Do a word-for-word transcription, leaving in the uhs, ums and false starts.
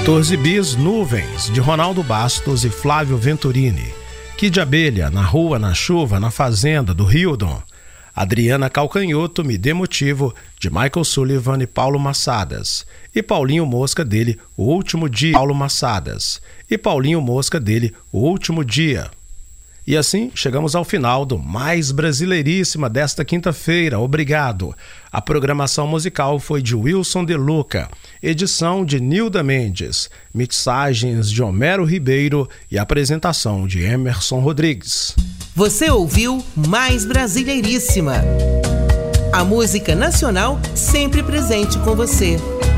quatorze bis, Nuvens, de Ronaldo Bastos e Flávio Venturini. Kid Abelha, Na Rua, na Chuva, na Fazenda, do Hildon. Adriana Calcanhoto, Me Dê Motivo, de Michael Sullivan e Paulo Massadas. E Paulinho Mosca dele, O Último Dia, Paulo Massadas. E Paulinho Mosca dele, O Último Dia. E assim chegamos ao final do Mais Brasileiríssima desta quinta-feira. Obrigado. A programação musical foi de Wilson De Luca, edição de Nilda Mendes, mixagens de Homero Ribeiro e apresentação de Emerson Rodrigues. Você ouviu Mais Brasileiríssima. A música nacional sempre presente com você.